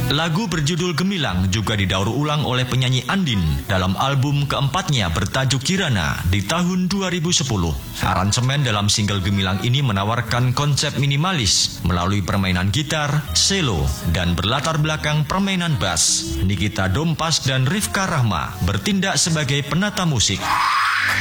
Lagu berjudul Gemilang juga didaur ulang oleh penyanyi Andin dalam album keempatnya bertajuk Kirana di tahun 2010. Aransemen dalam single Gemilang ini menawarkan konsep minimalis melalui permainan gitar, cello, dan berlatar belakang permainan bass. Nikita Dompas dan Rifka Rahma bertindak sebagai penata musik.